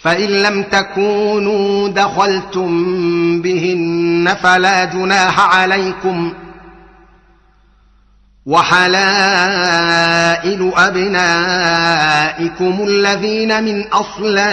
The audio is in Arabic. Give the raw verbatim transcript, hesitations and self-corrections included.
فإن لم تكونوا دخلتم بهن فلا جناح عليكم وحلائل أبنائكم الذين من أصلابكم